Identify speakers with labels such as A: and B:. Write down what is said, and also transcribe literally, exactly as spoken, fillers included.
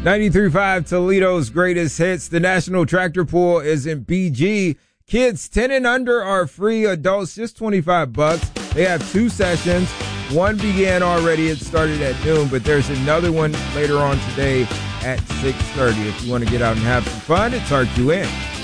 A: ninety-three point five Toledo's greatest hits. The National Tractor Pull is in B G. Kids ten and under are free. Adults just twenty-five bucks. They have two sessions. One began already. It started at noon, but there's another one later on today at six thirty. If you want to get out and have some fun, it's R Q N.